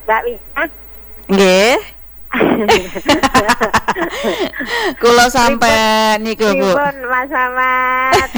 Mbak Mia. Nggih. Kula sampai niku, Bu. Pripun Mas Ahmad?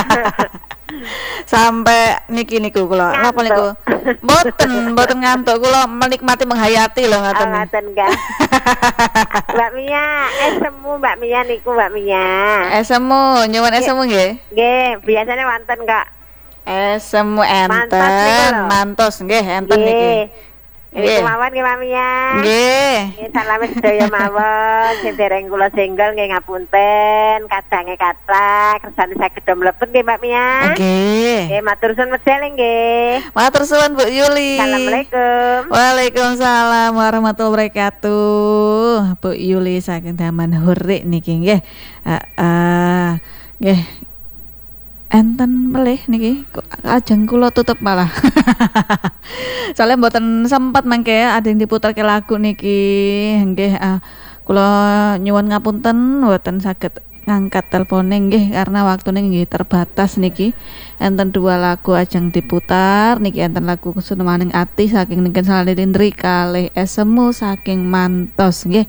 Sampai niku kula. Napa niku? Mboten ngantuk, kula menikmati menghayati lho ngoten. Oh, ngaten enggak. Mbak Mia, esemu Mbak Mia niku Mbak Mia. Esemu, nyuwun esemu nggih. Nggih, biasanya wonten kok. Esemu enten, Mantos niku lho. mantos nggih enten niki. Nggih. Nggih. Niku mawon nggih Mbak Mia. Nggih. Nggih, salame sedaya mawon. Sing dereng kula singgel nggih ngapunten, kadange kathah, kersane saged mlebet nggih Mbak Mia. Nggih. Nggih, matur suwun medal nggih. Matur suwun Bu Yuli. Assalamualaikum. Waalaikumsalam warahmatullahi wabarakatuh. Bu Yuli saking Daman Hurik niki nggih. Nggih. Enten melih niki ajeng kula tutup malah. Soalnya mboten sempat mangke ada yang diputerke lagu niki. Nggih kula nyuwun ngapunten mboten saged ngangkat telepone nggih karena waktune nggih terbatas niki. Enten 2 lagu ajeng diputar niki enten lagu Sunemaning Ati saking Ningken Salilindri kalih Esemu saking Mantos nggih.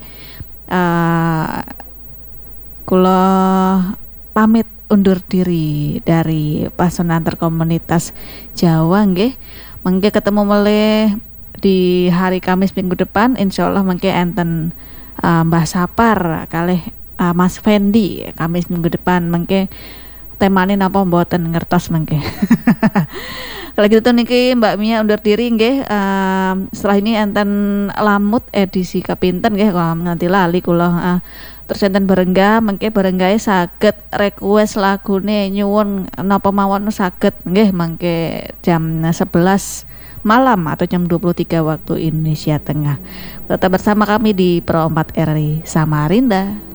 Kula pamit undur diri dari Pasonan Komunitas Jawa nggih. Mengke ketemu melih di hari Kamis minggu depan insyaallah mengke enten Mbah Sapar kalih Mas Fendi Kamis minggu depan mengke temane napa mboten ngertos mengke. Kalau gitu niki Mbak Mia undur diri nggih. Setelah ini enten Lamut edisi kapinten nggih kalau nganti lali kula. Terus enten Barengga mengke Barenggae saged request lagune nyuwun napa mawon saged nggih mengke jam 11 malam atau jam 23 waktu Indonesia Tengah. Tetap bersama kami di Pro 4 RI Samarinda.